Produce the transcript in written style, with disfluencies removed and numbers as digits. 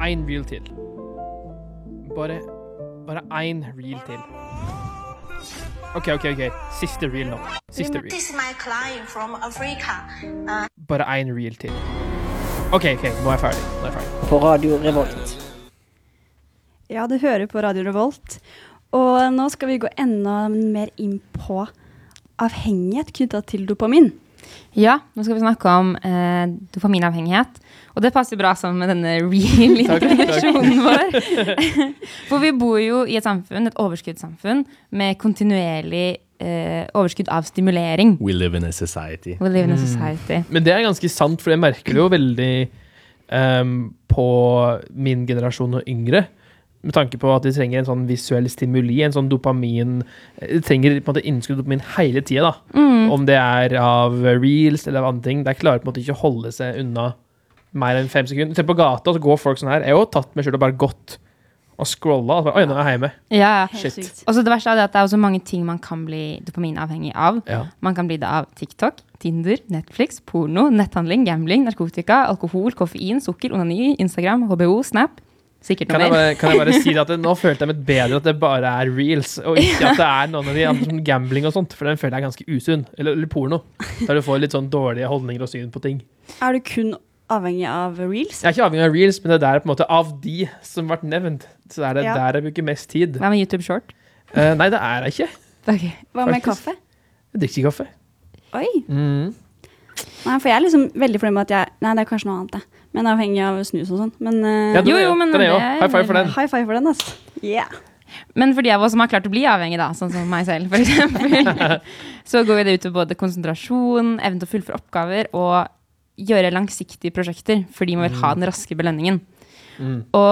en reel til. Bare en reel til. Ok. Siste reel nå. Siste reel. This is my client from Africa. Bare en reel til. Ok, nå er jeg ferdig. På Radio Revolt. Ja, du hører på Radio Revolt. Og nå skal vi gå enda mer inn på avhengighet knyttet til dopamin. Ja, nå skal vi snakke om dopaminavhengighet. Og det passer bra sammen med denne real-introduksjonen vår. For vi bor jo i et samfunn, et overskuddssamfunn, med kontinuerlig overskudd av stimulering. We live in a society. Men det er ganske sant, for jeg merker det jo veldig på min generasjon og yngre. Med tanke på at de trenger en sånn visuell stimuli, en sånn dopamin. De trenger på en måte innskudd dopamin hele tiden da. Om det er av reels eller av andre ting. Det klarer på en måte ikke å holde seg unna mer enn 5 sekunder. Se på gata, så går folk sånn her. Jeg har jo tatt meg selv og bare gått og scrollet. Og så bare, oi, nå er jeg hjemme. Ja, Shit. Og så det verste er at det er også mange ting man kan bli dopaminavhengig av. Ja. Man kan bli det av TikTok, Tinder, Netflix, porno, netthandling, gambling, narkotika, alkohol, koffein, sukker, onani, Instagram, HBO, Snap. Sikkert noe mer. Kan jeg bare si at nå følte jeg meg bedre at det bare er reels, og ikke at det er noen av de andre som gambling og sånt, for den føler jeg er ganske usunn. Eller porno, der du får litt sånn dårlige holdninger og syn på ting. Er du kun avhengig av reels? Jeg er ikke avhengig av reels, men det der er på en måte av de som ble nevnt. Så det er Ja. der jeg bruker mest tid. Hva med YouTube Short? Nei, det er jeg ikke. Okay. Hva med Faktisk. kaffe? Jeg drikker ikke kaffe. Oi. Nei, for jeg er liksom veldig fornøyd med at nei, det er kanskje noe annet det. Men jeg er avhengig av snus og sånn. Men Ja, den er jo. men Den er jo. det er- High five for den. high five for den, altså. Yeah. Men for de av oss som har klart å bli avhengig da, sånn som meg selv, for eksempel, så går det ut til både konsentrasjon, evne til å fullføre oppgaver, og gjøre langsiktige prosjekter, fordi man vil ha den raske belønningen. Og